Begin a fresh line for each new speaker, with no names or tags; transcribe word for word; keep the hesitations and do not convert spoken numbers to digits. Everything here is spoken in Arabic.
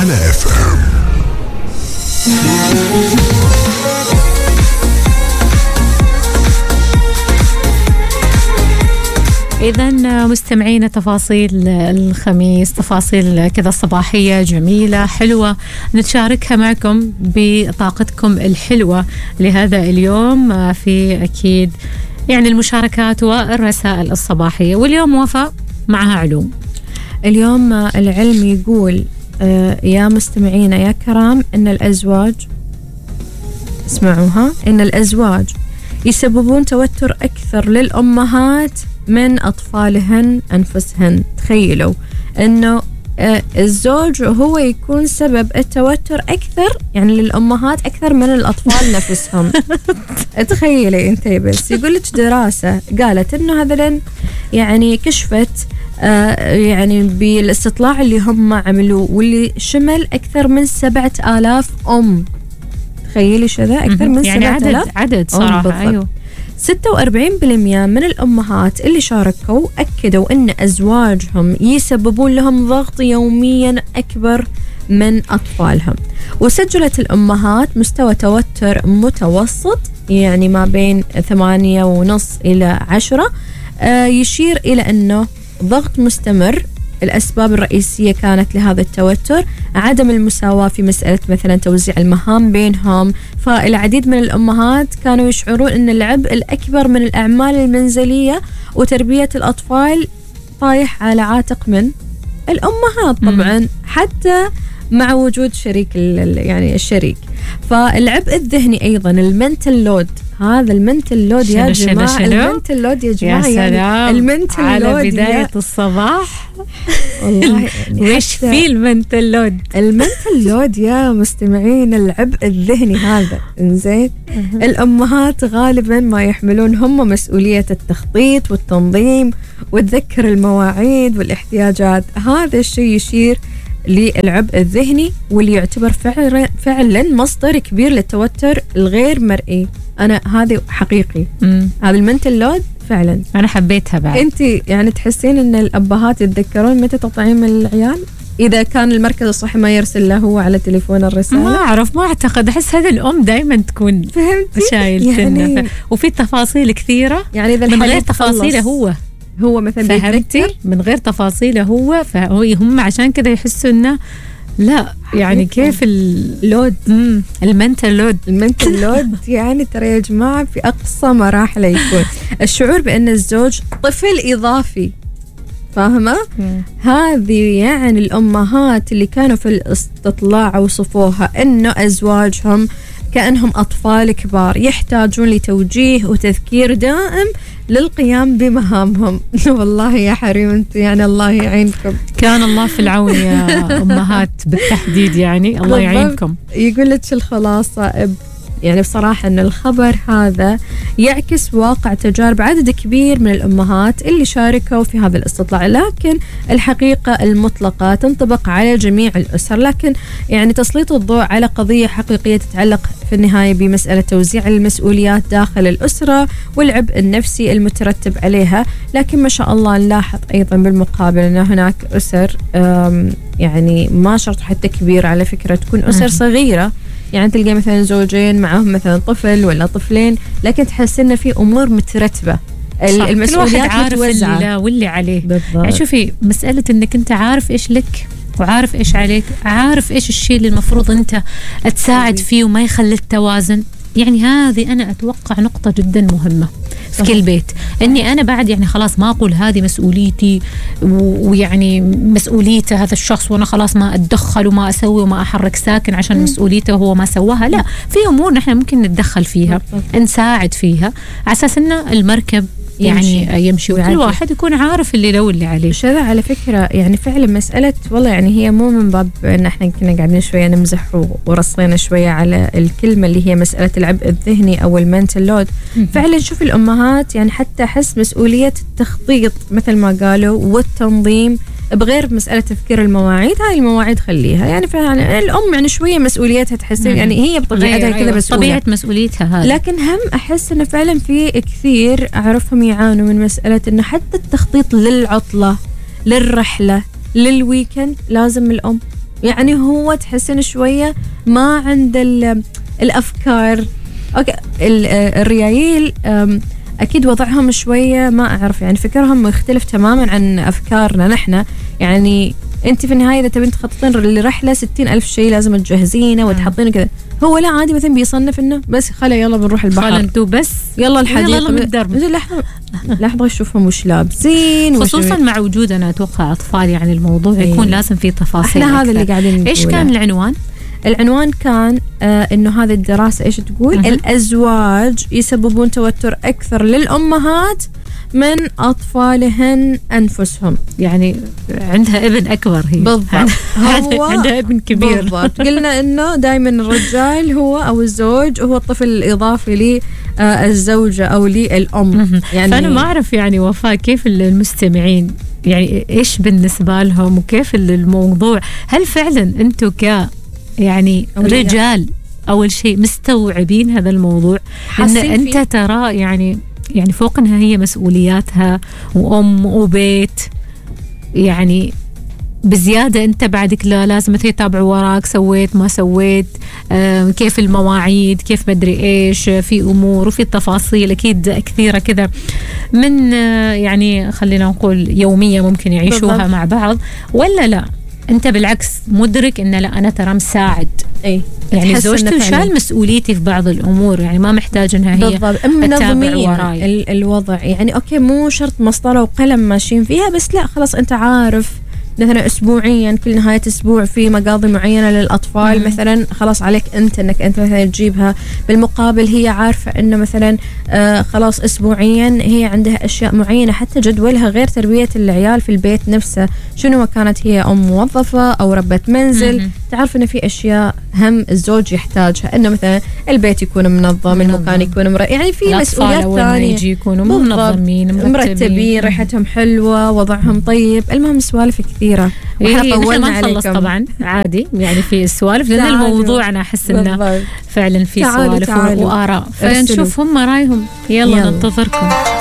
على اف ام.
إذن مستمعين، تفاصيل الخميس، تفاصيل كذا صباحية جميلة حلوة نتشاركها معكم بطاقتكم الحلوة لهذا اليوم في أكيد يعني المشاركات والرسائل الصباحية. واليوم وفاء معها علوم.
اليوم العلم يقول يا مستمعين يا كرام إن الأزواج، اسمعوها، إن الأزواج يسببون توتر أكثر للأمهات من أطفالهن أنفسهن. تخيلوا أنه الزوج هو يكون سبب التوتر أكثر يعني للأمهات أكثر من الأطفال نفسهم. تخيلي أنت بس. يقول لك دراسة قالت أنه هذا يعني كشفت يعني بالاستطلاع اللي هم عملوه واللي شمل أكثر من سبعة آلاف أم. تخيلي شذا أكثر من
يعني
سبعة آلاف
عدد عدد صراحة. أيوه.
ستة وأربعين بالمئة من الأمهات اللي شاركوا أكدوا أن أزواجهم يسببون لهم ضغط يوميا أكبر من أطفالهم. وسجلت الأمهات مستوى توتر متوسط يعني ما بين ثمانية ونص إلى عشرة، آه يشير إلى أنه ضغط مستمر. الأسباب الرئيسية كانت لهذا التوتر عدم المساواة في مسألة مثلا توزيع المهام بينهم. فالعديد من الأمهات كانوا يشعرون أن العبء الأكبر من الأعمال المنزلية وتربية الأطفال طايح على عاتق من الأمهات طبعا، حتى مع وجود شريك يعني الشريك. فالعبء الذهني أيضا المنتل لود، هذا المنتل لود يا جماعة، المنتل لود يا جماعة
يا
يعني المنتل
على
لود
بداية
يا
الصباح.
والله
ويش في المنتل لود؟
المنتل لود يا مستمعين العبء الذهني هذا. إنزين الأمهات غالبا ما يحملون هم مسؤولية التخطيط والتنظيم وتذكر المواعيد والاحتياجات. هذا الشيء يشير للعبء الذهني واللي يعتبر فعلا فعلا مصدر كبير للتوتر الغير مرئي. أنا هذا حقيقي. مم. هذا المنتل لود فعلا
أنا حبيتها بعد.
أنت يعني تحسين أن الأبهات يتذكرون متى تطعيم العيال إذا كان المركز الصحي ما يرسل له هو على تليفون الرسالة؟
ما أعرف، ما أعتقد. أحس هذه الأم دايما تكون شايل يعني وفي تفاصيل كثيرة
يعني إذا
من غير تفاصيله هو
هو مثلا
فهمتي من غير تفاصيله هو، فهو هم عشان كذا يحسوا إنه لا يعني كيف اللود المنتل لود
المنتل لود يعني ترى يا جماعة في أقصى مراحل يكون الشعور بأن الزوج طفل إضافي. فاهمة؟ هذه يعني الأمهات اللي كانوا في الاستطلاع وصفوها أنه أزواجهم كأنهم أطفال كبار يحتاجون لتوجيه وتذكير دائم للقيام بمهامهم. والله يا حريم انت يعني الله يعينكم.
كان الله في العون يا أمهات بالتحديد، يعني الله يعينكم.
يقول لك الخلاصة يعني بصراحة أن الخبر هذا يعكس واقع تجارب عدد كبير من الأمهات اللي شاركوا في هذا الاستطلاع، لكن الحقيقة المطلقة تنطبق على جميع الأسر. لكن يعني تسليط الضوء على قضية حقيقية تتعلق في النهاية بمسألة توزيع المسؤوليات داخل الأسرة والعبء النفسي المترتب عليها. لكن ما شاء الله نلاحظ أيضا بالمقابل أن هناك أسر يعني ما شرط حتى كبيرة، على فكرة تكون أسر صغيرة يعني تلقى مثلا زوجين معهم مثلا طفل ولا طفلين، لكن تحس إن في أمور مترتبة، المسؤوليات متوزعة
لا واللي عليه.
بالضبط.
يعني شوفي مسألة إنك أنت عارف إيش لك وعارف إيش عليك، عارف إيش الشيء اللي المفروض أنت تساعد فيه وما يخلي التوازن. يعني هذه أنا أتوقع نقطة جدا مهمة في كل بيت، إني أنا بعد يعني خلاص ما أقول هذه مسؤوليتي ويعني مسؤوليته هذا الشخص وأنا خلاص ما أتدخل وما أسوي وما أحرك ساكن عشان مسؤوليته وهو ما سواها. لا، في أمور نحن ممكن نتدخل فيها، نساعد فيها على أساس إن المركب يعني يمشي, يمشي وكل واحد يكون عارف اللي له واللي عليه.
شذا على فكرة يعني فعلا مسألة والله يعني هي مو من باب ان احنا كنا قاعدين شوية نمزح ورصينا شوية على الكلمة اللي هي مسألة العبء الذهني او المنتل لود. فعلا شوف الامهات يعني حتى حس مسؤولية التخطيط مثل ما قالوا والتنظيم بغير مسألة تذكير المواعيد. هاي المواعيد خليها يعني فعلا الأم يعني شوية مسؤوليتها تحسين يعني هي بطبيعتها كذا مسؤولة،
طبيعة مسؤوليتها هذا.
لكن هم أحس إنه فعلا في كثير أعرفهم يعانوا من مسألة إنه حتى التخطيط للعطلة للرحلة للويكند لازم الأم يعني هو تحسن شوية ما عند الأفكار. أوكي الريايل أكيد وضعهم شوية ما أعرف يعني فكرهم مختلف تماما عن أفكارنا نحن. يعني أنت في النهاية إذا تبين تخططين لرحلة ستين ألف شيء لازم تجهزينه وتحطين كذا. هو لا عادي مثلا بيصنف إنه بس خلا يلا بنروح البحر،
خلا انتو بس
يلا الحديقة،
يلا من الدرب.
لحظة لحظة شوفهم وش لابسين،
خصوصا وش مع وجود أنا أتوقع أطفال يعني الموضوع
أيه.
يكون لازم فيه تفاصيل.
احنا هذا اللي قاعدين نقوله.
إيش كان العنوان؟
العنوان كان آه إنه هذه الدراسة إيش تقول؟ أه. الأزواج يسببون توتر أكثر للأمهات من أطفالهن أنفسهم.
يعني عندها ابن أكبر هي.
بالضبط.
هو عندها ابن كبير.
بالضبط. قلنا إنه دائما الرجال هو أو الزوج هو الطفل الإضافي للزوجة أو للأم.
يعني فأنا ما أعرف يعني وفاء كيف المستمعين يعني إيش بالنسبة لهم وكيف الموضوع. هل فعلا أنتوا ك يعني رجال أول شيء مستوعبين هذا الموضوع إن أنت ترى يعني يعني فوق إنها هي مسؤولياتها وأم وبيت يعني بزيادة أنت بعدك لا لازم يتابع وراك سويت ما سويت آه كيف المواعيد كيف مدري إيش في أمور وفي تفاصيل أكيد كثيرة كذا من آه يعني خلينا نقول يومية ممكن يعيشوها بالضبط. مع بعض ولا لا أنت بالعكس مدرك إن لا أنا ترى مساعد
أي
يعني زوجتي شال مسؤوليتي في بعض الأمور يعني ما محتاج إنها هي تتابع وراي
الوضع. يعني أوكي مو شرط مسطرة وقلم ماشيين فيها بس لا خلاص أنت عارف مثلا أسبوعيا كل نهاية أسبوع في مقاضي معينة للأطفال. مم. مثلا خلاص عليك أنت أنك أنت مثلا تجيبها. بالمقابل هي عارفة أنه مثلا آه خلاص أسبوعيا هي عندها أشياء معينة حتى جدولها غير تربية العيال في البيت نفسه. شنو كانت هي أم موظفة أو ربة منزل. مم. تعرف أنه في أشياء هم الزوج يحتاجها إنه مثلا البيت يكون منظم المكان يكون مر... يعني في مسؤوليات ثانية
يجي يكونوا منظمين مرتبين,
مرتبين ريحتهم حلوة وضعهم طيب. المهم سوالف كثير
إيه احنا ما نخلص طبعا عادي يعني في السوالف لأن الموضوع أنا أحس إنه فعلا في سوالف وآراء فنشوف هم رايهم. يلا, يلا. ننتظركم.